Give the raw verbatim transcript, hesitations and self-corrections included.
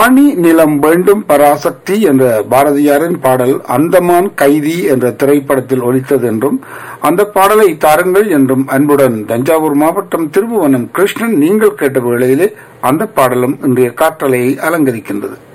காணி நிலம் வேண்டும் பராசக்தி என்ற பாரதியாரின் பாடல் அந்தமான் கைதி என்ற திரைப்படத்தில் ஒலித்தது என்றும் அந்த பாடலை தாருங்கள் என்றும் அன்புடன் தஞ்சாவூர் மாவட்டம் திருபுவனம் கிருஷ்ணன் நீங்கள் கேட்ட வேளையிலே அந்த பாடலும் இன்றைய காற்றலையை அலங்கரிக்கின்றது.